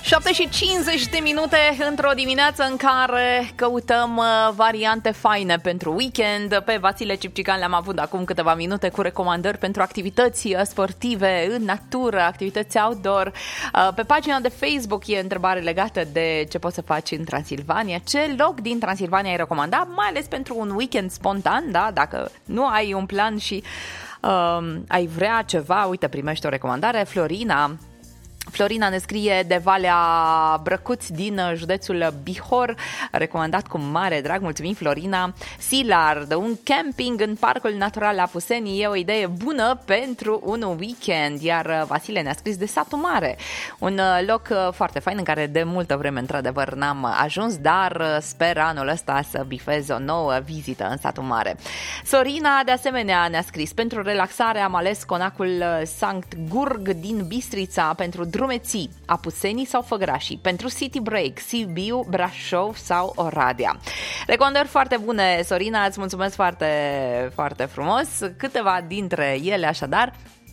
7 și 50 de minute într-o dimineață în care căutăm variante faine pentru weekend. Pe Vasile Cipcican le-am avut acum câteva minute cu recomandări pentru activități sportive în natură, activități outdoor. Pe pagina de Facebook e întrebare legată de ce poți să faci în Transilvania. Ce loc din Transilvania ai recomanda, mai ales pentru un weekend spontan, da? Dacă nu ai un plan și ai vrea ceva, uite, primești o recomandare. Florina ne scrie de Valea Brăcuți din județul Bihor, recomandat cu mare drag, mulțumim Florina. Silard, un camping în Parcul Natural Apuseni e o idee bună pentru un weekend, iar Vasile ne-a scris de Satul Mare, un loc foarte fain în care de multă vreme într-adevăr n-am ajuns, dar sper anul ăsta să bifez o nouă vizită în Satul Mare. Sorina de asemenea ne-a scris, pentru relaxare am ales conacul Sankt Gurg din Bistrița, pentru drumeții, Apusenii sau Făgrașii, pentru city break, Sibiu, Brașov sau Oradea. Recomandări foarte bune, Sorina, îți mulțumesc foarte, foarte frumos. Câteva dintre ele, așadar,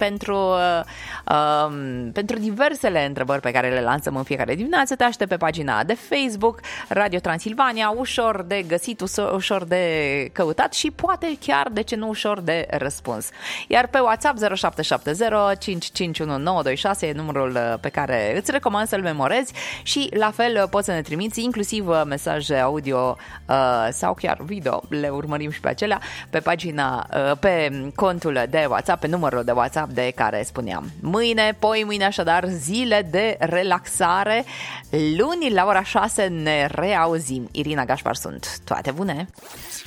pentru diversele întrebări pe care le lansăm în fiecare dimineață, te aștept pe pagina de Facebook Radio Transilvania, ușor de găsit, ușor de căutat și poate chiar, de ce nu, ușor de răspuns. Iar pe WhatsApp 0770 551 e numărul pe care îți recomand să-l memorezi și la fel poți să ne trimiți inclusiv mesaje audio sau chiar video, le urmărim și pe acelea pe pagina, pe contul de WhatsApp, pe numărul de WhatsApp de care spuneam. Mâine, așadar, zile de relaxare. Luni, la ora 6, ne reauzim. Irina Gașpar sunt. Toate bune!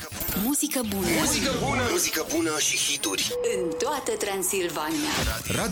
Muzică bună! Muzică bună! Muzică bună și hituri! În toată Transilvania.